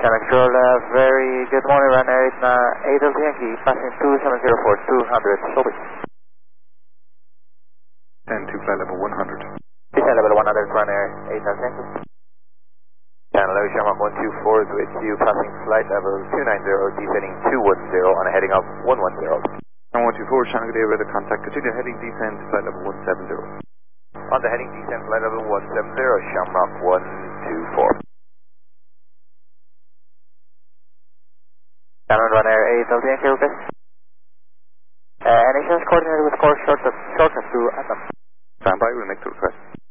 Channel Control, very good morning, runner 8 Delta Yankee, passing 2704, 200, Sobe. And to flight level 100. Descend level 100, runner 8 Delta Yankee. Channel Shamrock 124 is with you, passing flight level 290, descending 210 on a heading of 110. And 124, Channel Good Day, radar contact, continue heading descent, flight level 170. On the heading descent, flight level 170, Shamrock 124. Cameron runner 8 Delta Yankee, okay. Any chance coordinated with course shortcut to Atom? Stand by, we'll make the request.